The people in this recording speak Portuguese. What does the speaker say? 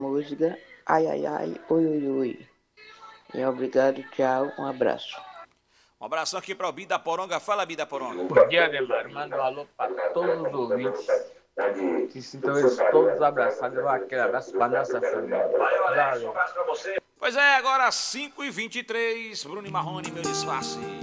música Ai, ai, ai, oi, oi, oi. E obrigado, tchau, um abraço. Um abração aqui para o Bida Poronga. Fala, Bida Poronga. Bom dia, Ademar. Manda um alô para todos os ouvintes. Que sintam eles todos abraçados. Aquele abraço para nossa família. Valeu. Pois é, agora 5h23. Bruno e Marrone, meu disfarce.